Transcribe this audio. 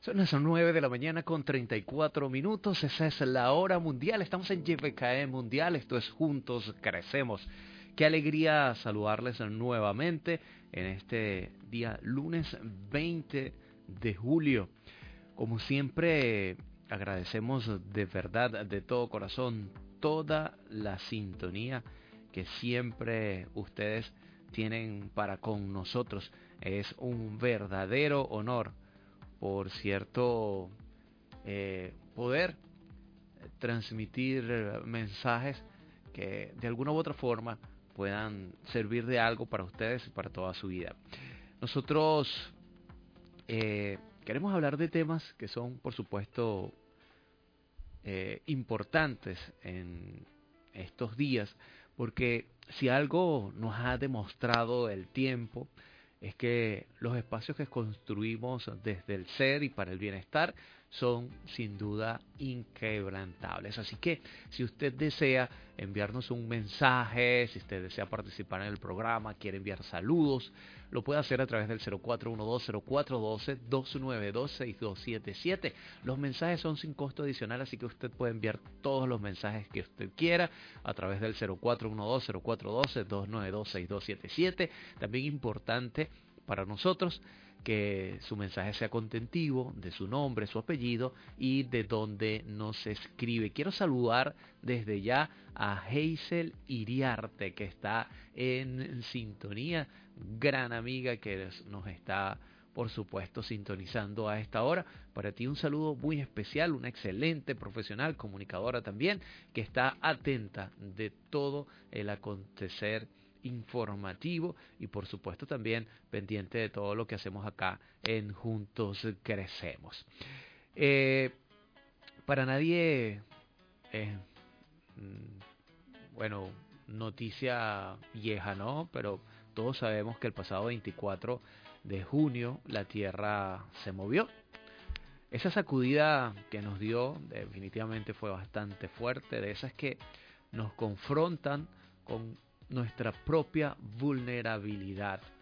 Son las 9 de la mañana con 34 minutos. Esa es la hora mundial. Estamos en YPKE Mundial. Esto es Juntos Crecemos. Qué alegría saludarles nuevamente en este día lunes 20 de julio. Como siempre, agradecemos de verdad, de todo corazón, toda la sintonía que siempre ustedes tienen para con nosotros. Es un verdadero honor, por cierto, poder transmitir mensajes que de alguna u otra forma puedan servir de algo para ustedes y para toda su vida. Nosotros queremos hablar de temas que son, por supuesto, importantes en estos días, porque si algo nos ha demostrado el tiempo, es que los espacios que construimos desde el ser y para el bienestar son sin duda inquebrantables. Así que si usted desea enviarnos un mensaje, si usted desea participar en el programa, quiere enviar saludos, lo puede hacer a través del 0412-0412-292-6277. Los mensajes son sin costo adicional, así que usted puede enviar todos los mensajes que usted quiera a través del 0412-0412-292-6277. También importante para nosotros que su mensaje sea contentivo, de su nombre, su apellido y de dónde nos escribe. Quiero saludar desde ya a Hazel Iriarte, que está en sintonía, gran amiga que nos está, por supuesto, sintonizando a esta hora. Para ti un saludo muy especial, una excelente profesional, comunicadora también, que está atenta de todo el acontecer informativo y por supuesto también pendiente de todo lo que hacemos acá en Juntos Crecemos. Para nadie es, bueno, noticia vieja, ¿no? Pero todos sabemos que el pasado 24 de junio la Tierra se movió. Esa sacudida que nos dio definitivamente fue bastante fuerte, de esas que nos confrontan con nuestra propia vulnerabilidad.